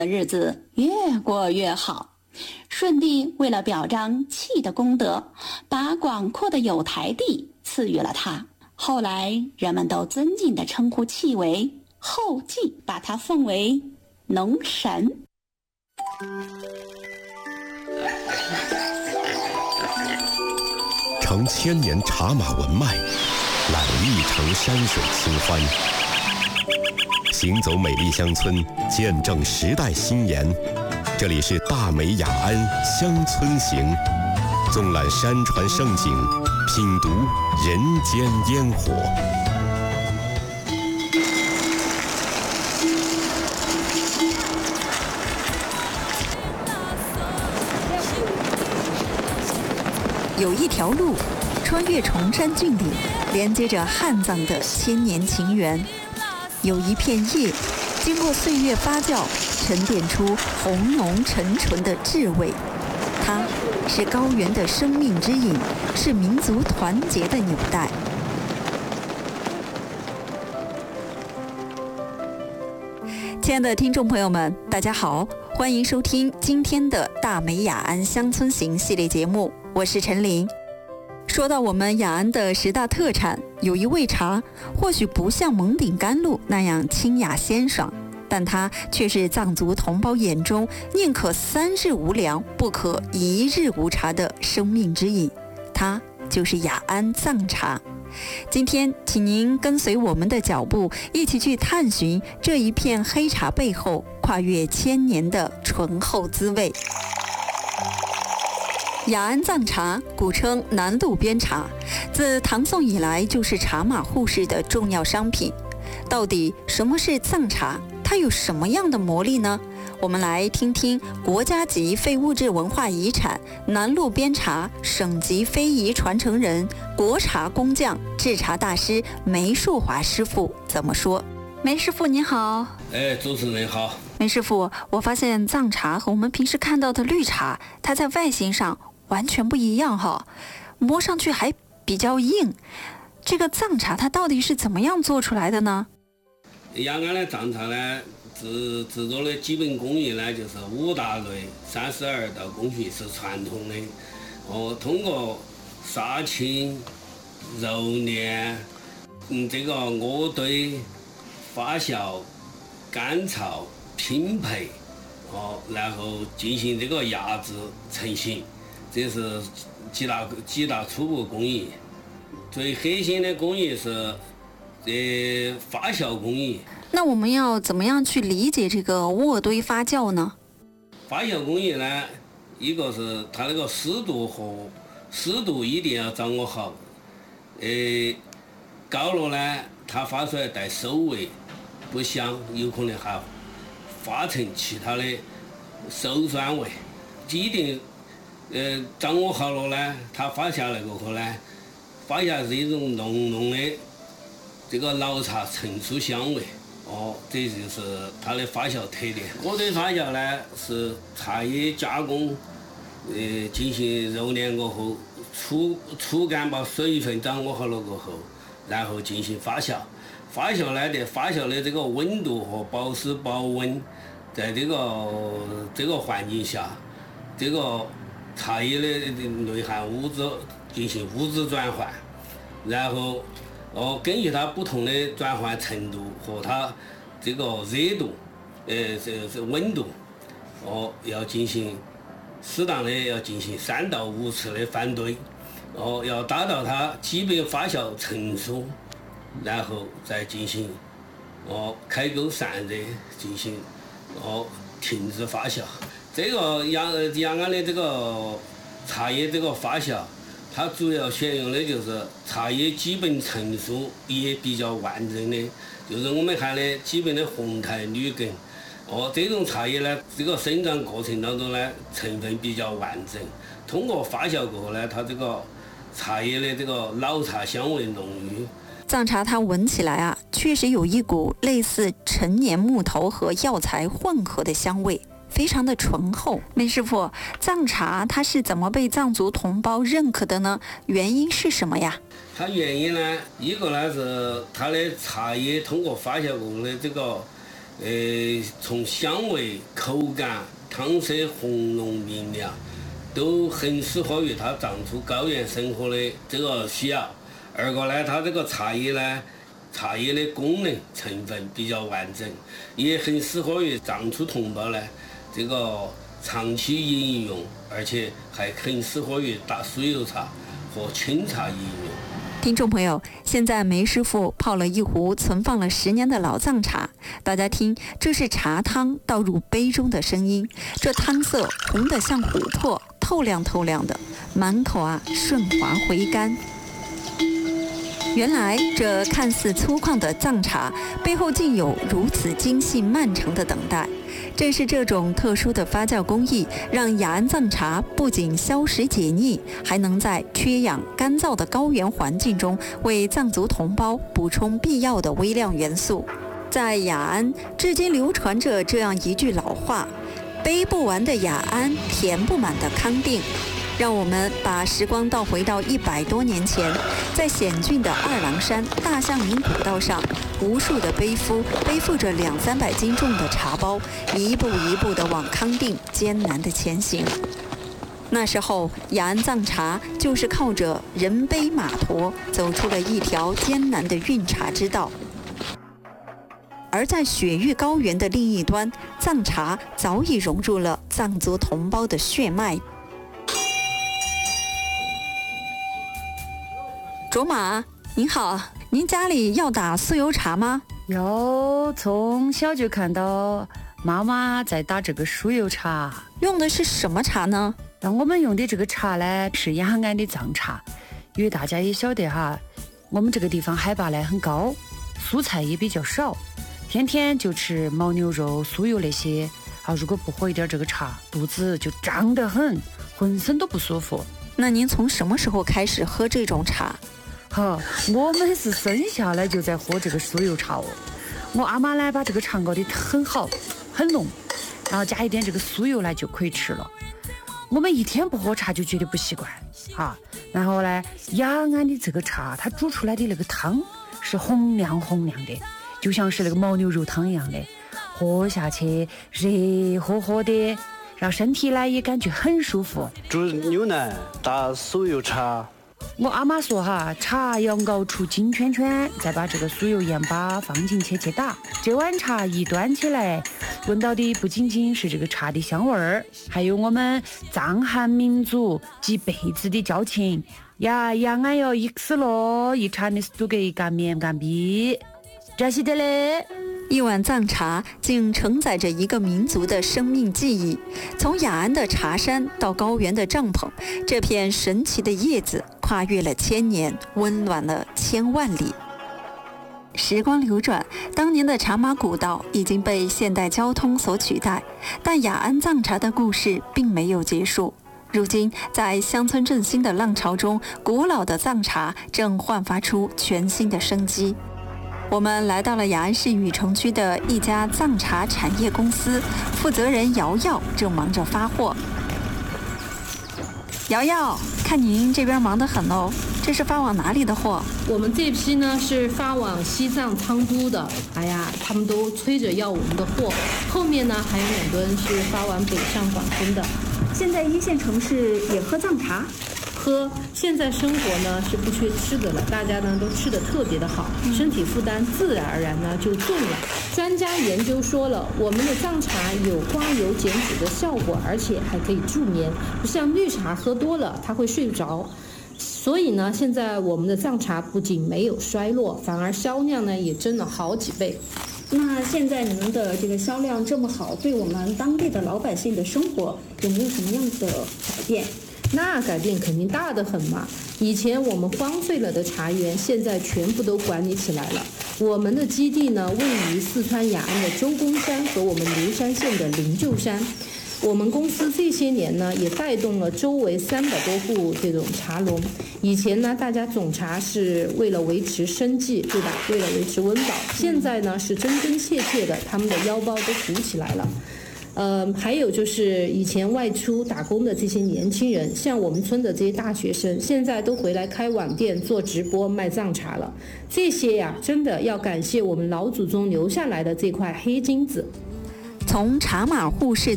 日子越过越好。舜帝为了表彰契的功德，把广阔的有台地赐予了他。后来人们都尊敬地称呼契为后稷，把他奉为农神。 承千年茶马文脉，揽一城山水清欢。行走美丽乡村，见证时代新颜。这里是大美雅安乡村行，纵览山川盛景，品读人间烟火。 有一条路穿越崇山峻岭，连接着汉藏的千年情缘。有一片叶经过岁月发酵，沉淀出红浓沉醇的智慧。它是高原的生命之引，是民族团结的纽带。亲爱的听众朋友们，大家好，欢迎收听今天的大美雅安乡村行系列节目，我是陈琳。说到我们雅安的10大特产，有一味茶，或许不像蒙顶甘露那样清雅鲜爽，但它却是藏族同胞眼中宁可3日无粮，不可1日无茶的生命之饮。它就是雅安藏茶。今天请您跟随我们的脚步，一起去探寻这一片黑茶背后跨越千年的醇厚滋味。雅安藏茶古称南路边茶，自唐宋以来就是茶马互市的重要商品。到底什么是藏茶？它有什么样的魔力呢？我们来听听国家级非物质文化遗产南路边茶省级非遗传承人、国茶工匠、制茶大师梅树华师傅怎么说。梅师傅您好。 主持人好。 梅师傅，我发现藏茶和我们平时看到的绿茶，它在外形上完全不一样哈，摸上去还比较硬。这个藏茶它到底是怎么样做出来的呢？ 雅安的藏茶呢，制作的基本工艺呢，就是5大类32道工序是传统的。通过杀青、揉捻、这个渥堆、发酵、干燥、拼配，然后进行这个压制成型。这是几大初步工艺。最核心的工艺是发酵工艺。 那我们要怎么样去理解这个渥堆发酵呢？ 发酵工艺呢，一个是它那个湿度一定要掌握好。高了呢，它发出来带馊味，不香，有可能还发成其他的馊酸味。一定掌握好了呢，它发下来过后呢，发下是一种浓浓的这个老茶陈醋香味。这就是它的发酵特点。渥堆发酵呢，是茶叶加工，进行揉捻过后，粗干把水分掌握好了过后，然后进行发酵。发酵呢，发酵的这个温度和保湿保温，在这个环境下，这个茶叶的内含物质进行物质转换，然后根据它不同的转换程度和它这个热度，这温度，要进行适当的要进行3到5次的翻堆，要达到它基本发酵成熟，然后再进行开沟散热，进行停止发酵。这个雅安的这个茶叶这个发酵，它主要选用的就是茶叶基本成熟也比较完整的，就是我们看的基本的红苔绿根。这种茶叶呢，这个生长过程当中呢，成分比较完整。通过发酵过后呢，它这个茶叶的这个老茶香味浓郁。 藏茶它闻起来啊，确实有一股类似陈年木头和药材混合的香味，非常的醇厚。梅师傅，藏茶它是怎么被藏族同胞认可的呢？原因是什么呀？ 它原因呢，一个呢是它的茶叶通过发酵过的这个从香味、口感、汤色红浓明亮，都很适合于它藏族高原生活的这个需要。二个呢，它这个茶叶的功能成分比较完整，也很适合于藏族同胞呢这个长期饮用，而且还很适合于打酥油茶和清茶饮用。 听众朋友，现在梅师傅泡了一壶存放了10年的老藏茶，大家听，这是茶汤倒入杯中的声音，这汤色红得像琥珀，透亮透亮的，满口顺滑回甘。原来这看似粗犷的藏茶背后竟有如此精细漫长的等待。正是这种特殊的发酵工艺，让雅安藏茶不仅消食解腻，还能在缺氧干燥的高原环境中为藏族同胞补充必要的微量元素。在雅安至今流传着这样一句老话：杯不完的雅安，填不满的康定。让我们把时光倒回到100多年前，在险峻的二郎山大象岭古道上，无数的背负着200-300斤重的茶包，一步一步地往康定艰难地前行。那时候，雅安藏茶就是靠着人背马驮，走出了一条艰难的运茶之道。而在雪域高原的另一端，藏茶早已融入了藏族同胞的血脉。卓玛，您好，您家里要打酥油茶吗？ 有，从小就看到妈妈在打这个酥油茶。 用的是什么茶呢？ 那我们用的这个茶呢，是雅安的藏茶。因为大家也晓得哈，我们这个地方海拔呢很高，蔬菜也比较少，天天就吃牦牛肉、酥油那些。如果不喝一点这个茶，肚子就胀得很，浑身都不舒服。 那您从什么时候开始喝这种茶？ 我们是生下来就在喝这个酥油茶哦。我阿妈呢把这个茶熬得很好很浓，然后加一点这个酥油呢就可以吃了。我们一天不喝茶就觉得不习惯然后呢，雅安的这个茶它煮出来的那个汤是红亮红亮的，就像是那个牦牛肉汤一样的，喝下去热乎乎的，让身体呢也感觉很舒服。 煮牛奶打酥油茶。 我阿妈说茶要熬出金圈圈，再把这个酥油盐巴放进去打。这碗茶一端起来，闻到的不仅仅是这个茶的香味儿，还有我们藏汉民族几辈子的交情呀！雅安哟，一死了，一茶的都给干面干逼，这是的嘞。 一碗藏茶竟承载着一个民族的生命记忆，从雅安的茶山到高原的帐篷，这片神奇的叶子跨越了1000年，温暖了1000万里。时光流转，当年的茶马古道已经被现代交通所取代，但雅安藏茶的故事并没有结束。如今，在乡村振兴的浪潮中，古老的藏茶正焕发出全新的生机。我们来到了雅安市禹城区的一家藏茶产业公司，负责人瑶瑶正忙着发货。瑶瑶，看您这边忙得很哦，这是发往哪里的货？ 我们这批呢是发往西藏昌都的，他们都催着要我们的货。后面呢还有2吨是发往北上广深的。 现在1线城市也喝藏茶？ 喝，现在生活呢是不缺吃的了，大家呢都吃得特别的好，身体负担自然而然呢就重了。专家研究说了，我们的藏茶有刮油减脂的效果，而且还可以助眠，不像绿茶喝多了它会睡不着。所以呢，现在我们的藏茶不仅没有衰落，反而销量呢也增了好几倍。 那现在你们的这个销量这么好，对我们当地的老百姓的生活有没有什么样的改变？ 那改变肯定大得很嘛！以前我们荒废了的茶园，现在全部都管理起来了。我们的基地呢，位于四川雅安的周公山和我们灵山县的灵鹫山。我们公司这些年呢，也带动了周围300多户这种茶农。以前呢，大家种茶是为了维持生计，对吧？为了维持温饱。现在呢，是真真切切的，他们的腰包都鼓起来了。 还有就是以前外出打工的这些年轻人，像我们村的这些大学生，现在都回来开网店做直播卖藏茶了。这些呀，真的要感谢我们老祖宗留下来的这块黑金子。 从茶马互市